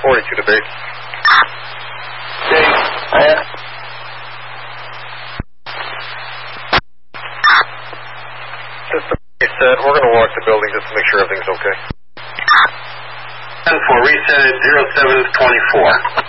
42 to base. Okay. System reset. We're going to walk the building just to make sure everything's okay. And for reset at 0724.